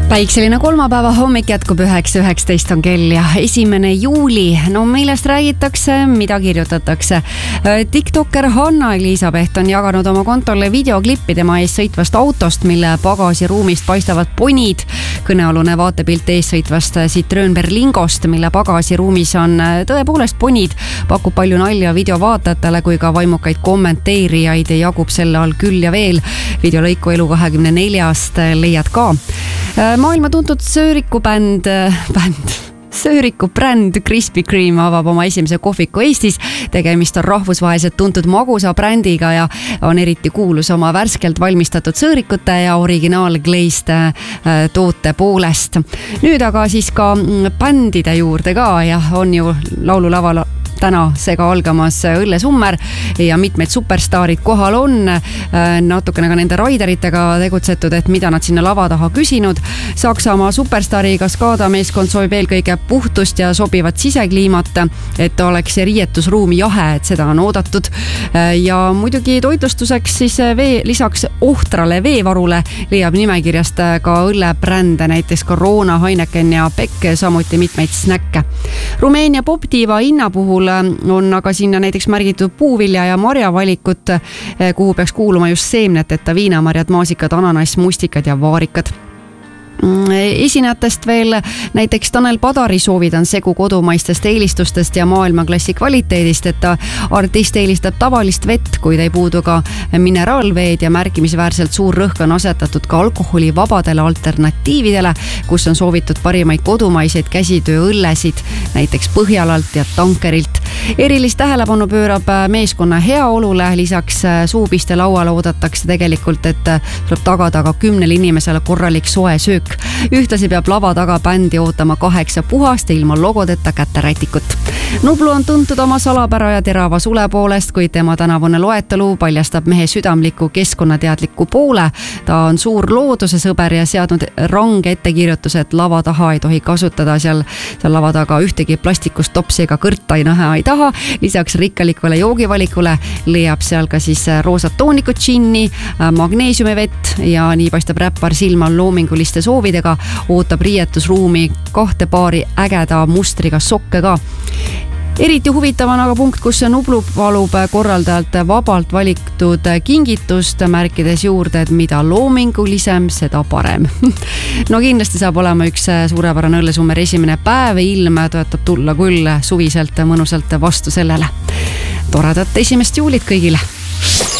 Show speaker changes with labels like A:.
A: Päikseline kolmapäeva hommik jätkub 9.19 on kell ja 1. juuli. No millest räägitakse, mida kirjutatakse. TikToker Hanna-Eliisabeth on jaganud oma kontole videoklippi tema ees sõitvast autost, mille pagasiruumist paistavad ponid. Kõnealune vaatepilt ees sõitvast Citroen Berlingost, mille pagasiruumis on tõepoolest ponid, pakub palju nalja video vaatajatele kui ka vaimukaid kommenteerijaid jagub selle all küll ja veel. Videolõiku Elu24-st leiad ka. Maailma tuntud söörikubränd Krispy Kreme avab oma esimese kohviku Eestis. Tegemist on rahvusvaheliselt tuntud magusa brändiga ja on eriti kuulus oma värskelt valmistatud söörikute ja originaalgleist toote poolest. Nüüd aga siis ka bändide juurde ka ja on ju laululaval täna seega algamas õllesummer ja mitmeid superstaarid kohal on. Natukene ka nende raideritega tegutsetud, et mida nad sinna lava taha küsinud. Saksamaa superstaari Kaskada meeskond soovib eelkõige puhtust ja sobivat sisekliimat, et oleks riietusruum jahe, et seda on oodatud. Ja muidugi toitlustuseks siis lisaks ohtrale veevarule leiab nimekirjast ka õllebrände, näiteks Corona, Heineken ja Beck, samuti mitmeid snäkke. Rumeenia popdiiva Inna puhul on aga sinna näiteks märgitud puuvilja ja marja valikut, kuhu peaks kuuluma just seemneteta viinamarjad, maasikad, ananass, mustikad ja vaarikad. Esinejatest veel näiteks Tanel Padari soovid on segu kodumaistest eelistustest ja maailmaklassi kvaliteedist, et artist eelistab tavalist vett, kuid ei puudu ka mineraalveed ja märkimisväärselt suur rõhk on asetatud ka alkoholivabadele alternatiividele, kus on soovitud parimaid kodumaiseid käsitööõllesid, näiteks Põhjalalt ja Tankerilt. Erilist tähelepanu pöörab meeskonna heaolule, lisaks suupiste lauale oodatakse tegelikult, et tuleb tagada ka 10 inimesele korralik soe söök. Ühtlasi peab lava taga bändi ootama 8 puhast ilma logodeta käterätikut. Nublu on tuntud oma salapära ja terava sule poolest, kuid tema tänavune loetelu paljastab mehe südamliku keskkonnateadliku poole. Ta on suur looduse sõber ja seadnud range ettekirjutuse, et lava taha ei tohi kasutada seal lava taga ühtegi plastikust topsi ega kõrta ei näha ei taha. Lisaks rikkalikule joogivalikule leiab seal ka siis roosat toonikut, džinni, magneesiumivett ja nii paistab räppar silma loominguliste soovidega, ootab riietusruumi 2 paari ägeda mustriga sokke ka. Eriti huvitav on aga punkt, kus Nublu palub korraldajalt vabalt valitud kingitust, märkides juurde, et mida loomingulisem, seda parem. No kindlasti saab olema üks suurepärane õllesummer esimene päev, ilm toetab tulla küll suviselt mõnusalt vastu sellele. Toredat 1. juulit kõigile!